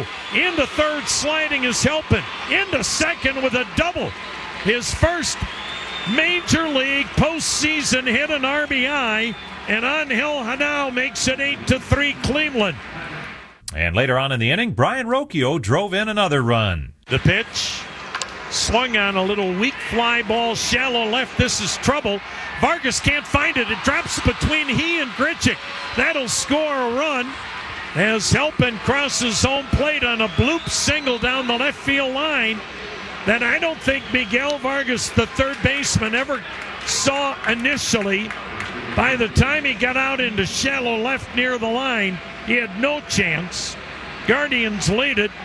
go. Into third, sliding is Helpin. Into second with a double. His first Major League postseason hit, an RBI, and Angel Hanao makes it 8-3 Cleveland. And later on in the inning, Brian Rocchio drove in another run. The pitch, swung on a little weak fly ball, shallow left. This is trouble. Vargas can't find it. It drops between he and Grichuk. That'll score a run as Helpin crosses home plate on a bloop single down the left field line that I don't think Miguel Vargas, the third baseman, ever saw initially. By the time he got out into shallow left near the line, he had no chance. Guardians lead it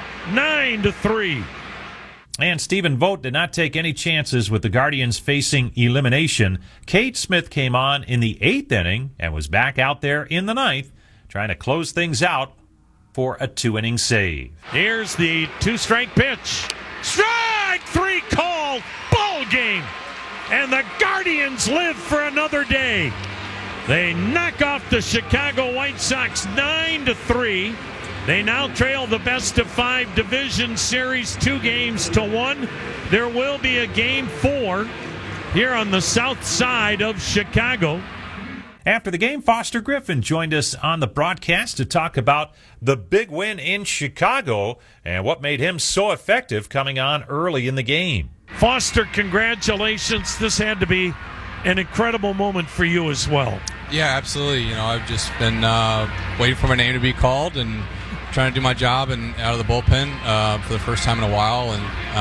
9-3. And Stephen Vogt did not take any chances with the Guardians facing elimination. Cade Smith came on in the 8th inning and was back out there in the 9th, trying to close things out for a 2-inning save. Here's the 2-strike pitch. Strike 3 call. Ball game. And the Guardians live for another day. They knock off the Chicago White Sox 9-3. They now trail the best-of-5 division series 2-1. There will be a game 4 here on the south side of Chicago. After the game, Foster Griffin joined us on the broadcast to talk about the big win in Chicago and what made him so effective coming on early in the game. Foster, congratulations. This had to be an incredible moment for you as well. Yeah, absolutely. You know, I've just been waiting for my name to be called and trying to do my job and out of the bullpen for the first time in a while.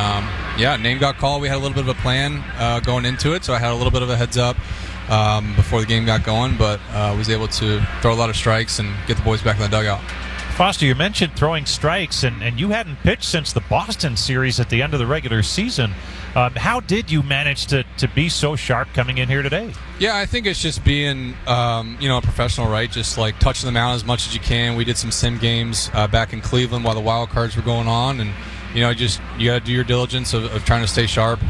And name got called. We had a little bit of a plan going into it, so I had a little bit of a heads up before the game got going, but was able to throw a lot of strikes and get the boys back in the dugout. Foster, you mentioned throwing strikes, and you hadn't pitched since the Boston series at the end of the regular season. How did you manage to be so sharp coming in here today? Yeah, I think it's just being, a professional, right? Just like touching them out as much as you can. We did some sim games back in Cleveland while the wild cards were going on, and you got to do your diligence of trying to stay sharp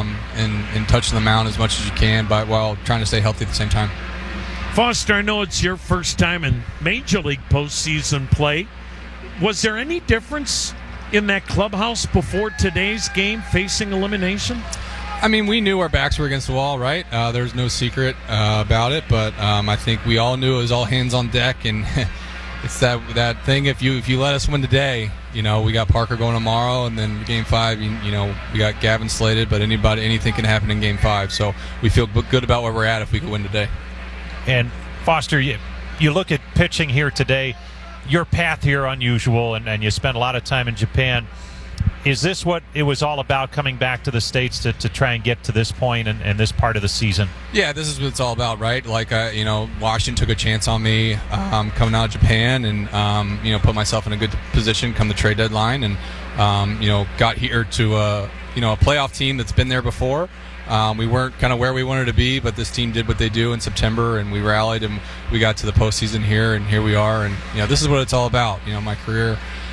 and touching them out as much as you can, but while trying to stay healthy at the same time. Foster, I know it's your first time in Major League postseason play. Was there any difference in that clubhouse before today's game facing elimination? I mean, we knew our backs were against the wall, right? There's no secret about it, but I think we all knew it was all hands on deck, and it's that thing. If you let us win today, we got Parker going tomorrow, and then Game 5, we got Gavin slated, but anything can happen in Game 5. So we feel good about where we're at if we can win today. And Foster, you look at pitching here today. Your path here unusual, and you spent a lot of time in Japan. Is this what it was all about, coming back to the States to try and get to this point and this part of the season? Yeah, this is what it's all about, right? Like, Washington took a chance on me coming out of Japan and, put myself in a good position come the trade deadline and, got here to, a playoff team that's been there before. We weren't kind of where we wanted to be, but this team did what they do in September, and we rallied, and we got to the postseason here, and here we are. And, this is what it's all about. My career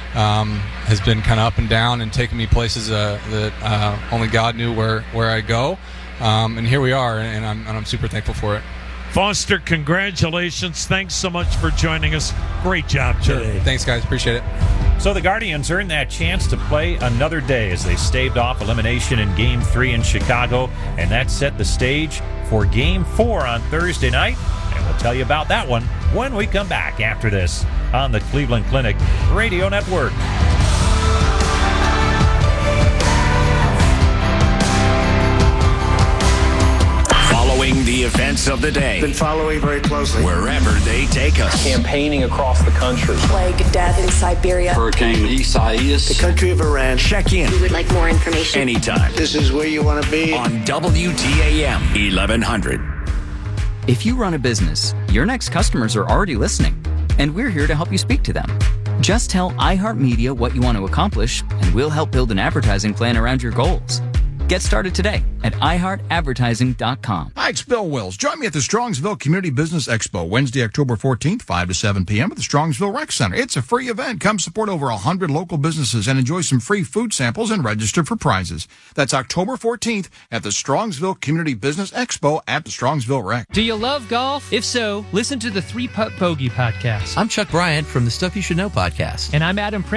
has been kind of up and down and taken me places that only God knew where I'd go. And here we are, and I'm super thankful for it. Foster, congratulations. Thanks so much for joining us. Great job today. Thanks, guys. Appreciate it. So the Guardians earned that chance to play another day as they staved off elimination in Game 3 in Chicago, and that set the stage for Game 4 on Thursday night. And we'll tell you about that one when we come back after this on the Cleveland Clinic Radio Network. Following the events of the day. Been following very closely. Wherever they take us. Campaigning across the country. Plague, death in Siberia. Hurricane Isaias. The country of Iran. Check in. We would like more information. Anytime. This is where you want to be. On WTAM 1100. If you run a business, your next customers are already listening, and we're here to help you speak to them. Just tell iHeartMedia what you want to accomplish, and we'll help build an advertising plan around your goals. Get started today at iHeartAdvertising.com. Hi, it's Bill Wills. Join me at the Strongsville Community Business Expo, Wednesday, October 14th, 5 to 7 p.m. at the Strongsville Rec Center. It's a free event. Come support over 100 local businesses and enjoy some free food samples and register for prizes. That's October 14th at the Strongsville Community Business Expo at the Strongsville Rec. Do you love golf? If so, listen to the 3 Putt Bogey podcast. I'm Chuck Bryant from the Stuff You Should Know podcast. And I'm Adam Prince